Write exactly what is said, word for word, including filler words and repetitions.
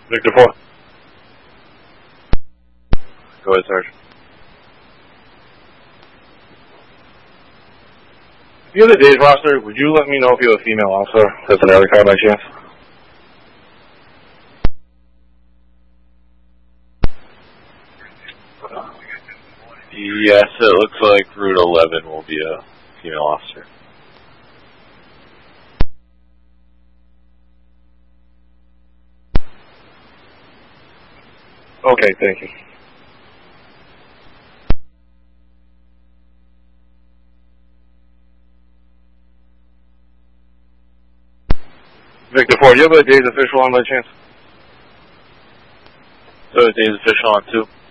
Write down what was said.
Victor four. Go ahead, Sergeant. If you have the day's roster, would you let me know if you have a female officer that's an early car by chance? Yes, it looks like Route eleven will be a female officer. Okay, thank you. Victor four, do you have a day's official on by chance? So the day's official on two.